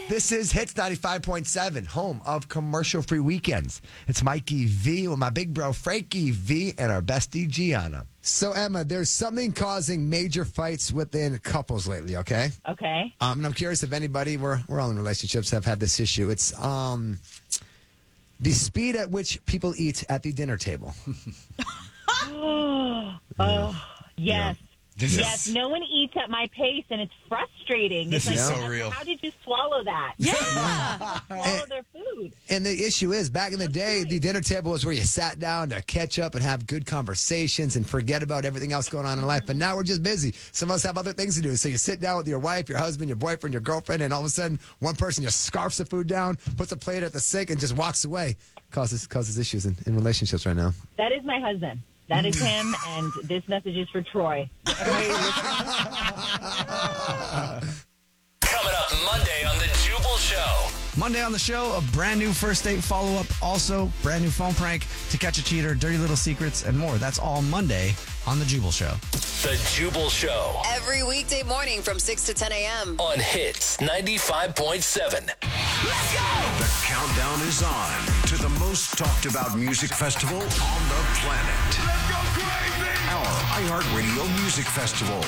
This is Hits 95.7, home of commercial-free weekends. It's Mikey V with my big bro Frankie V and our bestie Gianna. So, Emma, there's something causing major fights within couples lately, okay? Okay. And I'm curious if anybody, we're all in relationships, have had this issue. It's the speed at which people eat at the dinner table. Yes. This Yes, no one eats at my pace, and it's frustrating. This it's is like, so real. How did you swallow that? Yeah. Swallow their food. And the issue is, back in the day, the dinner table was where you sat down to catch up and have good conversations and forget about everything else going on in life. But now we're just busy. Some of us have other things to do. So you sit down with your wife, your husband, your boyfriend, your girlfriend, and all of a sudden, one person just scarfs the food down, puts a plate at the sink, and just walks away. Causes issues in relationships right now. That is my husband. That is him, and this message is for Troy. Coming up Monday on The Jubal Show. Monday on the show, a brand new first date follow-up. Also, brand new phone prank, To Catch a Cheater, dirty little secrets, and more. That's all Monday on The Jubal Show. The Jubal Show Every weekday morning from 6 to 10 a.m. on Hits 95.7. The countdown is on to the most talked about music festival on the planet. Let's go crazy! Our iHeartRadio Music Festival.